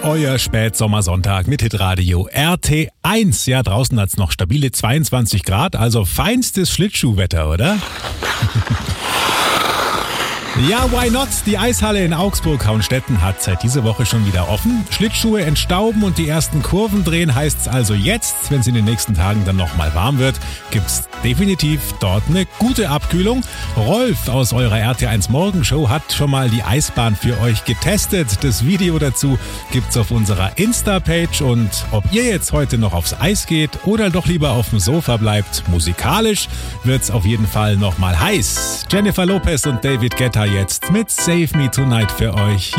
euer Spätsommersonntag mit Hitradio RT1. Ja, draußen hat's noch stabile 22 Grad, also feinstes Schlittschuhwetter, oder? Ja, why not? Die Eishalle in Augsburg-Hauenstetten hat seit dieser Woche schon wieder offen. Schlittschuhe entstauben und die ersten Kurven drehen heißt's also jetzt, wenn es in den nächsten Tagen dann nochmal warm wird, gibt's definitiv dort eine gute Abkühlung. Rolf aus eurer RT1 Morgenshow hat schon mal die Eisbahn für euch getestet. Das Video dazu gibt's auf unserer Insta-Page und ob ihr jetzt heute noch aufs Eis geht oder doch lieber auf dem Sofa bleibt, musikalisch wird's auf jeden Fall nochmal heiß. Jennifer Lopez und David Guetta jetzt mit Save Me Tonight für euch.